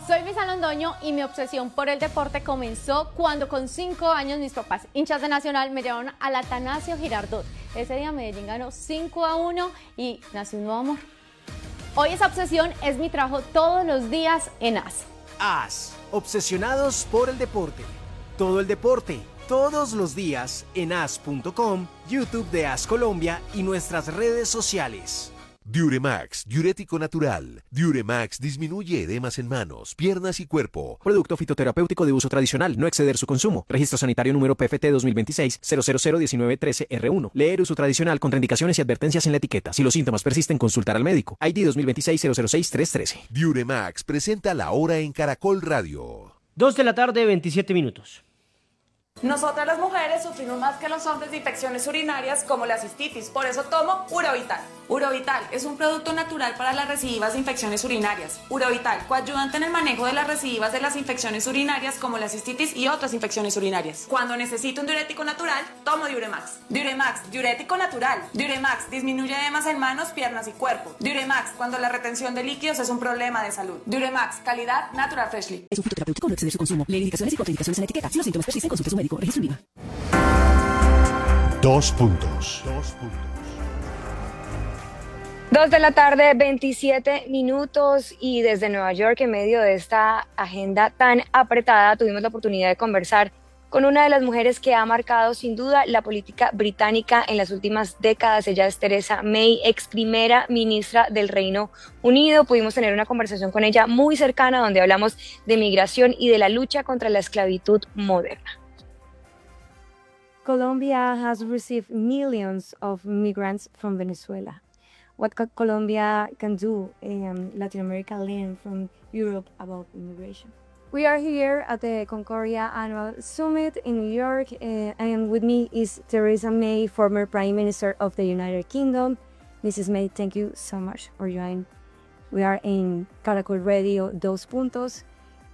Soy Luisa Londoño y mi obsesión por el deporte comenzó cuando con 5 años mis papás, hinchas de Nacional, me llevaron al Atanasio Girardot. Ese día Medellín ganó 5-1 y nació un nuevo amor. Hoy esa obsesión es mi trabajo todos los días en AS. AS, obsesionados por el deporte. Todo el deporte, todos los días en as.com, YouTube de AS Colombia y nuestras redes sociales. Diuremax, diurético natural. Diuremax disminuye edemas en manos, piernas y cuerpo. Producto fitoterapéutico de uso tradicional, no exceder su consumo. Registro sanitario número PFT 2026-0001913R1. Leer uso tradicional, contraindicaciones y advertencias en la etiqueta. Si los síntomas persisten, consultar al médico. ID 2026-006-313. Diuremax presenta la hora en Caracol Radio. 2 de la tarde, 27 minutos. Nosotras las mujeres sufrimos más que los hombres de infecciones urinarias como la cistitis, por eso tomo Urovital. Urovital es un producto natural para las recidivas de infecciones urinarias. Urovital, coayudante en el manejo de las recidivas de las infecciones urinarias como la cistitis y otras infecciones urinarias. Cuando necesito un diurético natural, tomo Diuremax. Diuremax, diurético natural. Diuremax, disminuye edemas en manos, piernas y cuerpo. Diuremax, cuando la retención de líquidos es un problema de salud. Diuremax, calidad Natural Freshly. Es un fitoterapéutico, no exceder su consumo. Leer indicaciones y contraindicaciones en la etiqueta. Si los síntomas persisten, consulte a su médico. Registro INVIMA. 2 puntos. 2 de la tarde, 27 minutos, y desde Nueva York, en medio de esta agenda tan apretada, tuvimos la oportunidad de conversar con una de las mujeres que ha marcado sin duda la política británica en las últimas décadas. Ella es Theresa May, ex primera ministra del Reino Unido. Pudimos tener una conversación con ella muy cercana donde hablamos de migración y de la lucha contra la esclavitud moderna. Colombia has received millions of migrants from Venezuela. What Colombia can do, Latin America learn from Europe about immigration? We are here at the Concordia Annual Summit in New York, and with me is Theresa May, former Prime Minister of the United Kingdom. Mrs. May, thank you so much for joining. We are in Caracol Radio, Dos Puntos.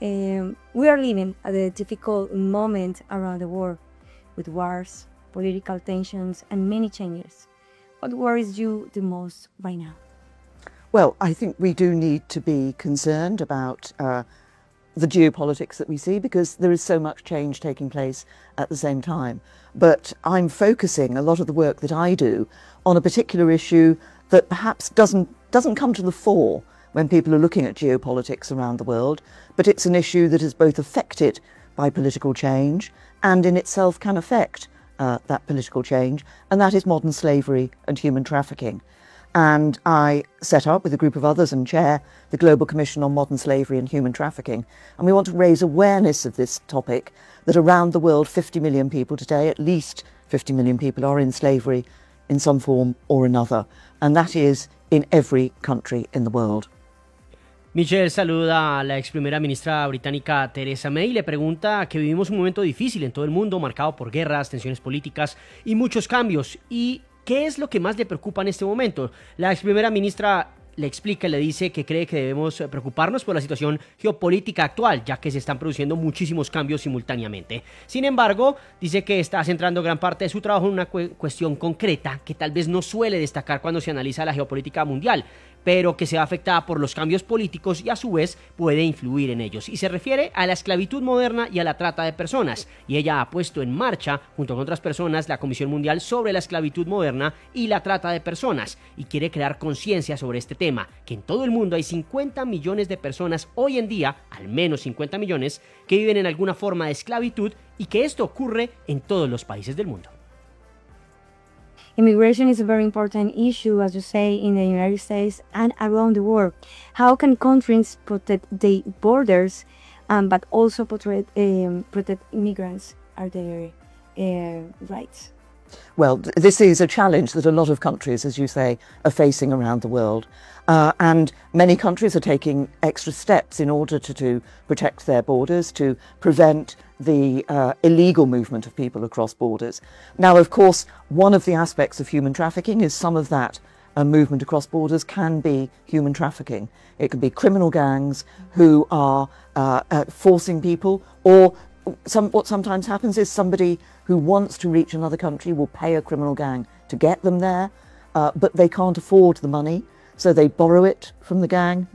We are living at a difficult moment around the world, with wars, political tensions, and many changes. What worries you the most right now? Well, I think we do need to be concerned about the geopolitics that we see, because there is so much change taking place at the same time. But I'm focusing a lot of the work that I do on a particular issue that perhaps doesn't come to the fore when people are looking at geopolitics around the world, but it's an issue that is both affected by political change and in itself can affect that political change, and that is modern slavery and human trafficking. And I set up with a group of others and chair the Global Commission on Modern Slavery and Human Trafficking. And we want to raise awareness of this topic, that around the world 50 million people today, at least 50 million people, are in slavery in some form or another. And that is in every country in the world. Michelle saluda a la ex primera ministra británica Theresa May y le pregunta que vivimos un momento difícil en todo el mundo, marcado por guerras, tensiones políticas y muchos cambios. ¿Y qué es lo que más le preocupa en este momento? La ex primera ministra le explica y le dice que cree que debemos preocuparnos por la situación geopolítica actual, ya que se están produciendo muchísimos cambios simultáneamente. Sin embargo, dice que está centrando gran parte de su trabajo en una cuestión concreta que tal vez no suele destacar cuando se analiza la geopolítica mundial, pero que se ve afectada por los cambios políticos y a su vez puede influir en ellos. Y se refiere a la esclavitud moderna y a la trata de personas. Y ella ha puesto en marcha, junto con otras personas, la Comisión Mundial sobre la Esclavitud Moderna y la Trata de Personas. Y quiere crear conciencia sobre este tema, que en todo el mundo hay 50 millones de personas hoy en día, al menos 50 millones, que viven en alguna forma de esclavitud y que esto ocurre en todos los países del mundo. Immigration is a very important issue, as you say, in the United States and around the world. How can countries protect their borders, but also protect immigrants are their rights? Well, this is a challenge that a lot of countries, as you say, are facing around the world. And many countries are taking extra steps in order to protect their borders, to prevent the illegal movement of people across borders. Now, of course, one of the aspects of human trafficking is some of that movement across borders can be human trafficking. It can be criminal gangs who are forcing people, or what sometimes happens is somebody who wants to reach another country will pay a criminal gang to get them there, but they can't afford the money, so they borrow it from the gang,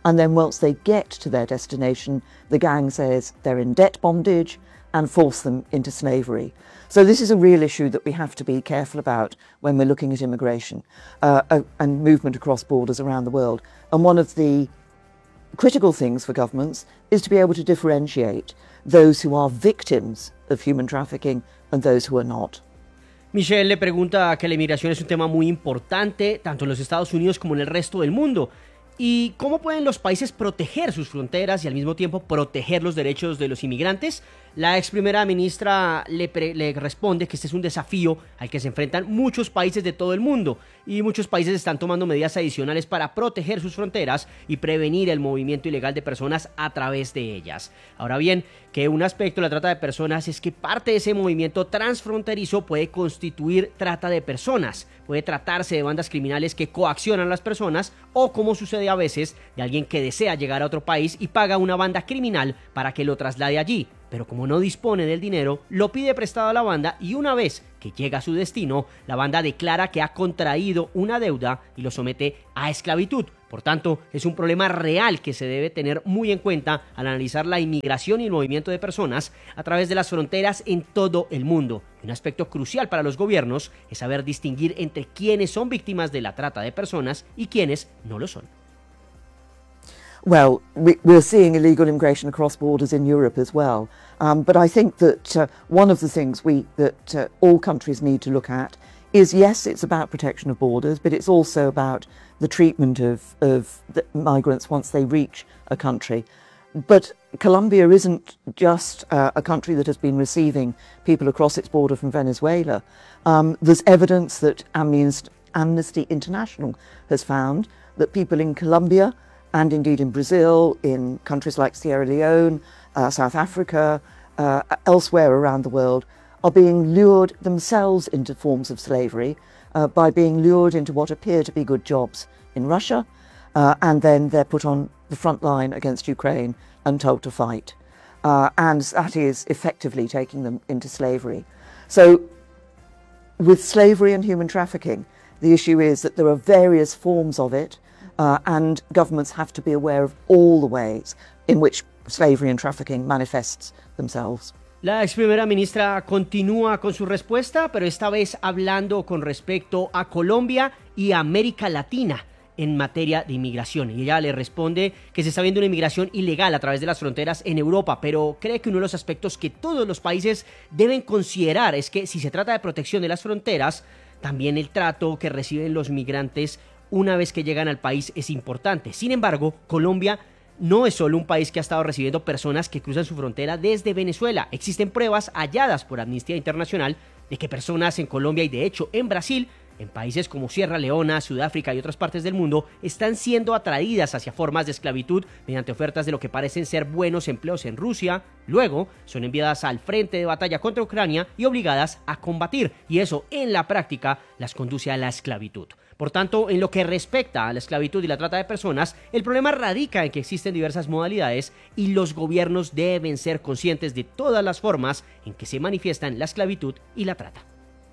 And then once they get to their destination, the gang says they're in debt bondage and force them into slavery. So this is a real issue that we have to be careful about when we're looking at immigration and movement across borders around the world. And one of the critical things for governments is to be able to differentiate those who are victims of human trafficking and those who are not. Michelle le pregunta que la inmigración es un tema muy importante, tanto en los Estados Unidos como en el resto del mundo. ¿Y cómo pueden los países proteger sus fronteras y al mismo tiempo proteger los derechos de los inmigrantes? La ex primera ministra le responde que este es un desafío al que se enfrentan muchos países de todo el mundo y muchos países están tomando medidas adicionales para proteger sus fronteras y prevenir el movimiento ilegal de personas a través de ellas. Ahora bien, que un aspecto de la trata de personas es que parte de ese movimiento transfronterizo puede constituir trata de personas. Puede tratarse de bandas criminales que coaccionan a las personas o, como sucede a veces, de alguien que desea llegar a otro país y paga a una banda criminal para que lo traslade allí. Pero como no dispone del dinero, lo pide prestado a la banda y una vez que llega a su destino, la banda declara que ha contraído una deuda y lo somete a esclavitud. Por tanto, es un problema real que se debe tener muy en cuenta al analizar la inmigración y el movimiento de personas a través de las fronteras en todo el mundo. Un aspecto crucial para los gobiernos es saber distinguir entre quienes son víctimas de la trata de personas y quienes no lo son. Well, we're seeing illegal immigration across borders in Europe as well. But I think that one of the things that all countries need to look at is, yes, it's about protection of borders, but it's also about the treatment of the migrants once they reach a country. But Colombia isn't just a country that has been receiving people across its border from Venezuela. There's evidence that Amnesty International has found that people in Colombia and indeed in Brazil, in countries like Sierra Leone, South Africa, elsewhere around the world, are being lured themselves into forms of slavery by being lured into what appear to be good jobs in Russia, and then they're put on the front line against Ukraine and told to fight. And that is effectively taking them into slavery. So with slavery and human trafficking, the issue is that there are various forms of it, and governments have to be aware of all the ways in which slavery and trafficking manifests themselves. La ex primera ministra continúa con su respuesta, pero esta vez hablando con respecto a Colombia y América Latina en materia de inmigración. Y ella le responde que se está viendo una inmigración ilegal a través de las fronteras en Europa, pero cree que uno de los aspectos que todos los países deben considerar es que si se trata de protección de las fronteras, también el trato que reciben los migrantes una vez que llegan al país es importante. Sin embargo, Colombia no es solo un país que ha estado recibiendo personas que cruzan su frontera desde Venezuela. Existen pruebas halladas por Amnistía Internacional de que personas en Colombia y de hecho en Brasil, en países como Sierra Leona, Sudáfrica y otras partes del mundo, están siendo atraídas hacia formas de esclavitud mediante ofertas de lo que parecen ser buenos empleos en Rusia. Luego son enviadas al frente de batalla contra Ucrania y obligadas a combatir, y eso en la práctica las conduce a la esclavitud. Por tanto, en lo que respecta a la esclavitud y la trata de personas, el problema radica en que existen diversas modalidades y los gobiernos deben ser conscientes de todas las formas en que se manifiestan la esclavitud y la trata.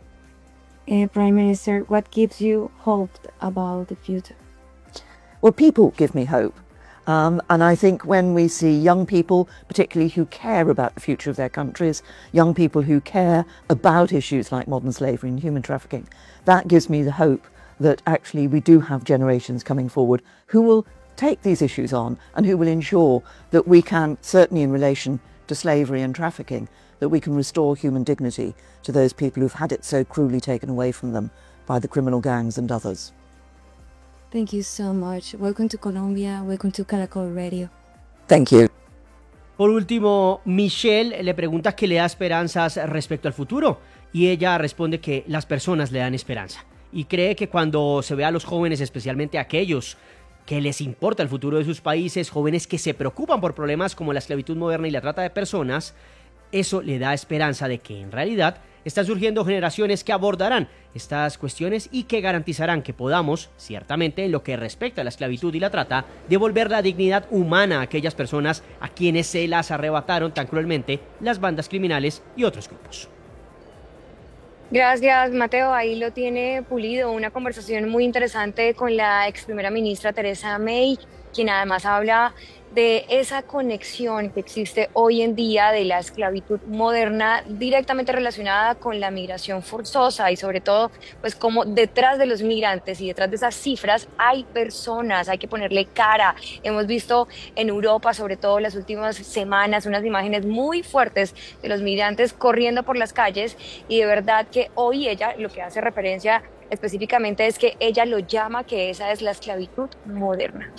Prime Minister, what gives you hope about the future? Well, people give me hope. And I think when we see young people, particularly who care about the future of their countries, young people who care about issues like modern slavery and human trafficking, that gives me the hope that actually we do have generations coming forward who will take these issues on and who will ensure that we can, certainly in relation to slavery and trafficking, that we can restore human dignity to those people who've had it so cruelly taken away from them by the criminal gangs and others. Thank you so much. Welcome to Colombia. Welcome to Caracol Radio. Thank you. Por último, Michelle le pregunta qué le da esperanzas respecto al futuro y ella responde que las personas le dan esperanza. Y cree que cuando se ve a los jóvenes, especialmente aquellos que les importa el futuro de sus países, jóvenes que se preocupan por problemas como la esclavitud moderna y la trata de personas, eso le da esperanza de que en realidad están surgiendo generaciones que abordarán estas cuestiones y que garantizarán que podamos, ciertamente en lo que respecta a la esclavitud y la trata, devolver la dignidad humana a aquellas personas a quienes se las arrebataron tan cruelmente las bandas criminales y otros grupos. Gracias, Mateo. Ahí lo tiene pulido. Una conversación muy interesante con la ex primera ministra Theresa May, quien además habla de esa conexión que existe hoy en día de la esclavitud moderna directamente relacionada con la migración forzosa y sobre todo, pues como detrás de los migrantes y detrás de esas cifras hay personas, hay que ponerle cara. Hemos visto en Europa, sobre todo las últimas semanas, unas imágenes muy fuertes de los migrantes corriendo por las calles y de verdad que hoy ella lo que hace referencia específicamente es que ella lo llama que esa es la esclavitud moderna.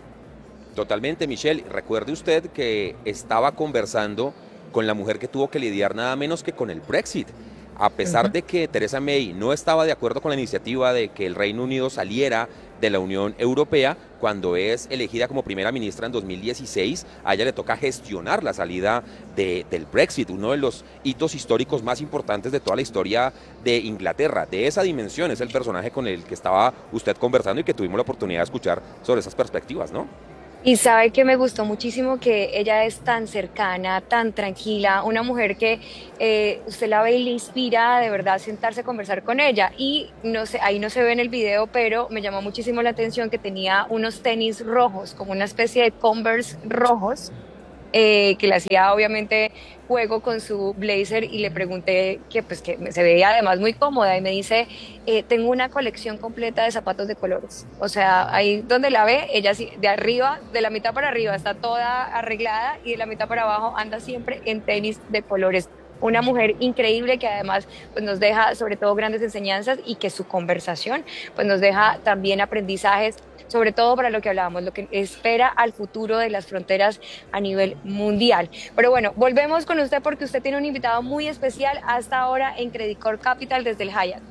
Totalmente, Michelle. Recuerde usted que estaba conversando con la mujer que tuvo que lidiar nada menos que con el Brexit. A pesar de que Theresa May no estaba de acuerdo con la iniciativa de que el Reino Unido saliera de la Unión Europea, cuando es elegida como primera ministra en 2016, a ella le toca gestionar la salida del Brexit, uno de los hitos históricos más importantes de toda la historia de Inglaterra. De esa dimensión es el personaje con el que estaba usted conversando y que tuvimos la oportunidad de escuchar sobre esas perspectivas, ¿no? Y sabe que me gustó muchísimo que ella es tan cercana, tan tranquila, una mujer que usted la ve y le inspira de verdad sentarse a conversar con ella. Y no sé, ahí no se ve en el video, pero me llamó muchísimo la atención que tenía unos tenis rojos, como una especie de Converse rojos, que le hacía obviamente juego con su blazer y le pregunté que pues que se veía además muy cómoda y me dice, tengo una colección completa de zapatos de colores. O sea, ahí donde la ve, ella de arriba, de la mitad para arriba está toda arreglada y de la mitad para abajo anda siempre en tenis de colores. Una mujer increíble que además pues, nos deja sobre todo grandes enseñanzas y que su conversación pues, nos deja también aprendizajes, sobre todo para lo que hablábamos, lo que espera al futuro de las fronteras a nivel mundial. Pero bueno, volvemos con usted porque usted tiene un invitado muy especial hasta ahora en Credit Corp Capital desde el Hyatt.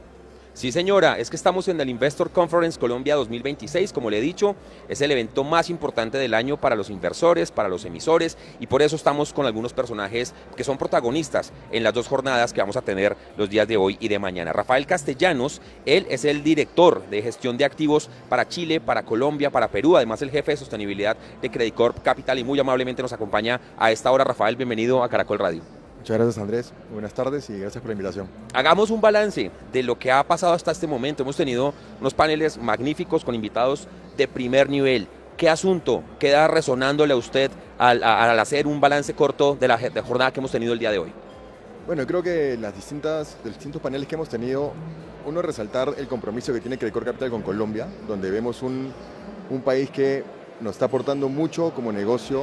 Sí, señora, es que estamos en el Investor Conference Colombia 2026, como le he dicho, es el evento más importante del año para los inversores, para los emisores, y por eso estamos con algunos personajes que son protagonistas en las dos jornadas que vamos a tener los días de hoy y de mañana. Rafael Castellanos, él es el director de gestión de activos para Chile, para Colombia, para Perú, además el jefe de sostenibilidad de Credit Corp Capital, y muy amablemente nos acompaña a esta hora. Rafael, bienvenido a Caracol Radio. Muchas gracias, Andrés. Buenas tardes y gracias por la invitación. Hagamos un balance de lo que ha pasado hasta este momento. Hemos tenido unos paneles magníficos con invitados de primer nivel. ¿Qué asunto queda resonándole a usted al hacer un balance corto de la jornada que hemos tenido el día de hoy? Bueno, creo que de los distintos paneles que hemos tenido, uno, resaltar el compromiso que tiene Credit Corp Capital con Colombia, donde vemos un país que nos está aportando mucho como negocio.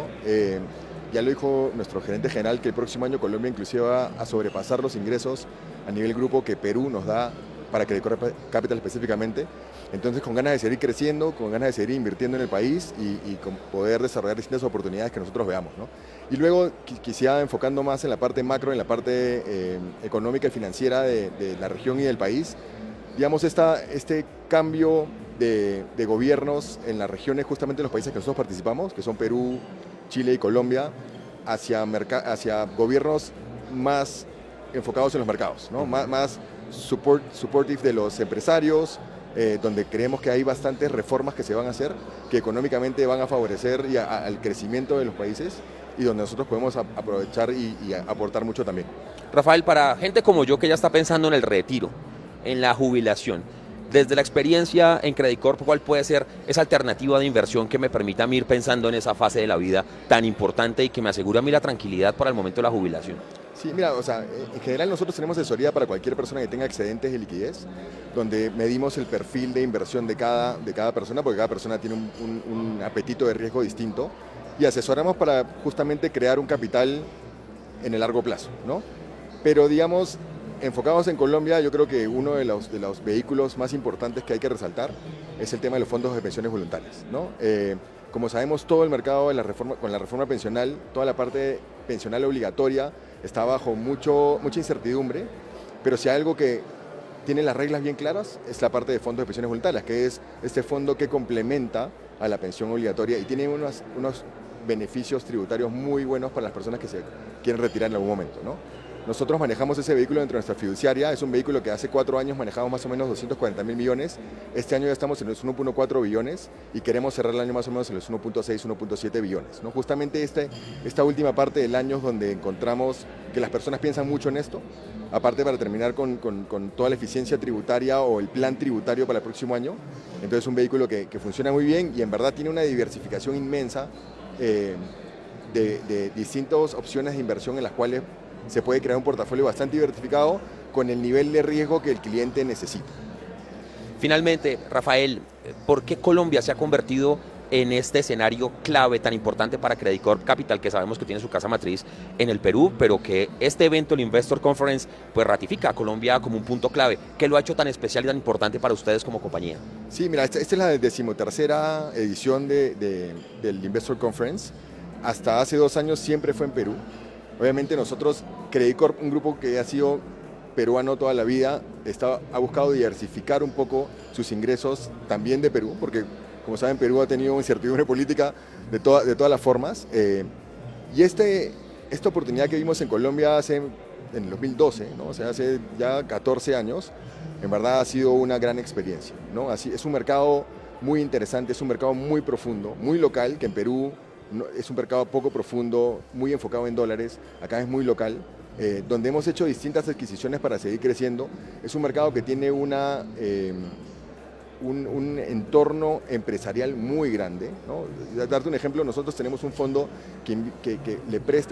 Ya lo dijo nuestro gerente general que el próximo año Colombia inclusive va a sobrepasar los ingresos a nivel grupo que Perú nos da para Credit Corp Capital específicamente. Entonces, con ganas de seguir creciendo, con ganas de seguir invirtiendo en el país y con poder desarrollar distintas oportunidades que nosotros veamos, ¿no? Y luego quisiera enfocando más en la parte macro, en la parte económica y financiera de la región y del país. Digamos, este cambio de gobiernos en las regiones, justamente en los países que nosotros participamos, que son Perú, Chile y Colombia, hacia gobiernos más enfocados en los mercados, ¿no? Más supportive de los empresarios, donde creemos que hay bastantes reformas que se van a hacer, que económicamente van a favorecer al crecimiento de los países y donde nosotros podemos aprovechar y aportar mucho también. Rafael, para gente como yo que ya está pensando en el retiro, en la jubilación, desde la experiencia en Credit Corp, ¿cuál puede ser esa alternativa de inversión que me permita a mí ir pensando en esa fase de la vida tan importante y que me asegure a mí la tranquilidad para el momento de la jubilación? Sí, mira, o sea, en general nosotros tenemos asesoría para cualquier persona que tenga excedentes de liquidez, donde medimos el perfil de inversión de cada persona, porque cada persona tiene un apetito de riesgo distinto, y asesoramos para justamente crear un capital en el largo plazo, ¿no? Pero digamos, enfocados en Colombia, yo creo que uno de los vehículos más importantes que hay que resaltar es el tema de los fondos de pensiones voluntarias, ¿no? Como sabemos, todo el mercado con la reforma pensional, toda la parte pensional obligatoria está bajo mucha incertidumbre, pero si hay algo que tiene las reglas bien claras es la parte de fondos de pensiones voluntarias, que es este fondo que complementa a la pensión obligatoria y tiene unos beneficios tributarios muy buenos para las personas que se quieren retirar en algún momento, ¿no? Nosotros manejamos ese vehículo dentro de nuestra fiduciaria, es un vehículo que hace 4 años manejamos más o menos 240.000 millones, este año ya estamos en los 1.4 billones y queremos cerrar el año más o menos en los 1.6, 1.7 billones, ¿no? Justamente esta última parte del año es donde encontramos que las personas piensan mucho en esto, aparte para terminar con toda la eficiencia tributaria o el plan tributario para el próximo año, entonces es un vehículo que funciona muy bien y en verdad tiene una diversificación inmensa de distintas opciones de inversión en las cuales se puede crear un portafolio bastante diversificado con el nivel de riesgo que el cliente necesita. Finalmente, Rafael, ¿por qué Colombia se ha convertido en este escenario clave tan importante para Credit Corp Capital, que sabemos que tiene su casa matriz en el Perú, pero que este evento, el Investor Conference, pues ratifica a Colombia como un punto clave? ¿Qué lo ha hecho tan especial y tan importante para ustedes como compañía? Sí, mira, esta es la 13ª edición del Investor Conference. Hasta hace 2 años siempre fue en Perú. Obviamente nosotros, Credit Corp, un grupo que ha sido peruano toda la vida, ha buscado diversificar un poco sus ingresos también de Perú, porque como saben Perú ha tenido incertidumbre política de todas las formas. Y esta oportunidad que vimos en Colombia en el 2012, ¿no? O sea, hace ya 14 años, en verdad ha sido una gran experiencia, ¿no? Es un mercado muy interesante, es un mercado muy profundo, muy local, que en Perú es un mercado poco profundo, muy enfocado en dólares, acá es muy local, donde hemos hecho distintas adquisiciones para seguir creciendo. Es un mercado que tiene un entorno empresarial muy grande, ¿no? Darte un ejemplo, nosotros tenemos un fondo que le presta